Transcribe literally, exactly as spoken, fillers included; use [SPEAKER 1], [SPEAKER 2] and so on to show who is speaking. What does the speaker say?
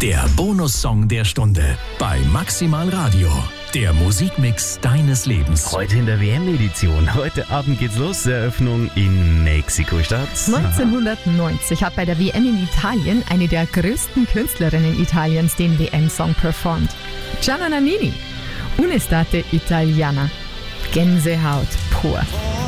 [SPEAKER 1] Der Bonussong der Stunde bei Maximal Radio. Der Musikmix deines Lebens.
[SPEAKER 2] Heute in der W M-Edition. Heute Abend geht's los. Eröffnung in Mexiko-Stadt.
[SPEAKER 3] neunzehnhundertneunzig hat bei der W M in Italien eine der größten Künstlerinnen Italiens den W M-Song performt. Gianna Nannini. Un'estate italiana. Gänsehaut pur.